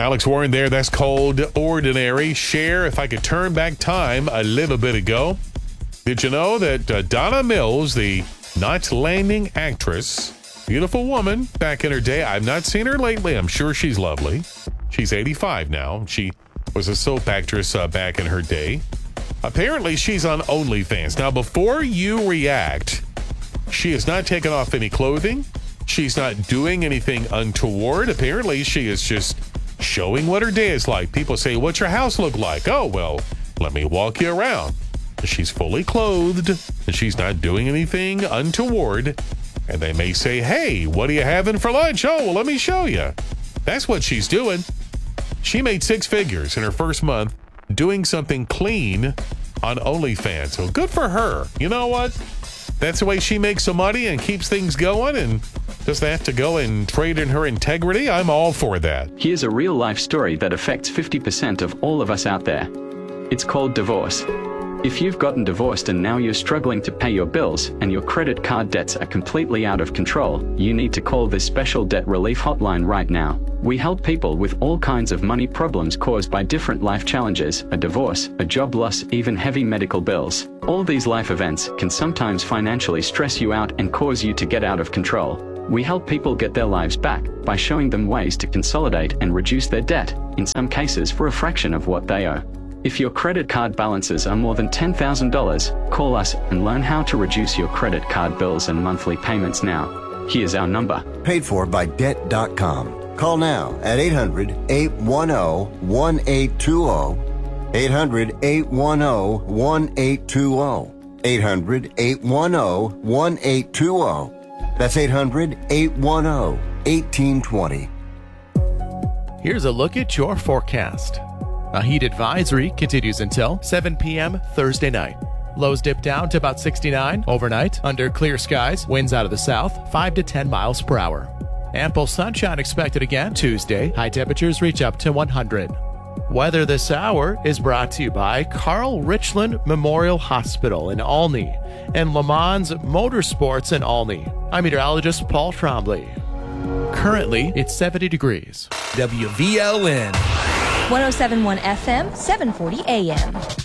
Alex Warren there. That's called Ordinary. Share if I could turn back time a little bit ago. Did you know that Donna Mills, the Knots Landing actress, beautiful woman back in her day. I've not seen her lately. I'm sure she's lovely. She's 85 now. She was a soap actress back in her day. Apparently, she's on OnlyFans. Now, before you react, she has not taken off any clothing. She's not doing anything untoward. Apparently, she is just showing what her day is like. People say, what's your house look like? Oh, well, let me walk you around. She's fully clothed, and she's not doing anything untoward. And they may say, hey, what are you having for lunch? Oh, well, let me show you. That's what she's doing. She made 6 figures in her first month doing something clean on OnlyFans. So good for her. You know what? That's the way she makes some money and keeps things going and doesn't have to go and trade in her integrity. I'm all for that. Here's a real-life story that affects 50% of all of us out there. It's called divorce. If you've gotten divorced and now you're struggling to pay your bills and your credit card debts are completely out of control, you need to call this special debt relief hotline right now. We help people with all kinds of money problems caused by different life challenges, a divorce, a job loss, even heavy medical bills. All these life events can sometimes financially stress you out and cause you to get out of control. We help people get their lives back by showing them ways to consolidate and reduce their debt, in some cases for a fraction of what they owe. If your credit card balances are more than $10,000, call us and learn how to reduce your credit card bills and monthly payments now. Here's our number. Paid for by Debt.com. Call now at 800-810-1820. 800-810-1820. 800-810-1820. That's 800-810-1820. Here's a look at your forecast. A heat advisory continues until 7 p.m. Thursday night. Lows dip down to about 69 overnight under clear skies. Winds out of the south, 5 to 10 miles per hour. Ample sunshine expected again Tuesday. High temperatures reach up to 100. Weather this hour is brought to you by Carl Richland Memorial Hospital in Olney and Le Mans Motorsports in Olney. I'm meteorologist Paul Trombley. Currently, it's 70 degrees. WVLN. 107.1 FM, 740 AM.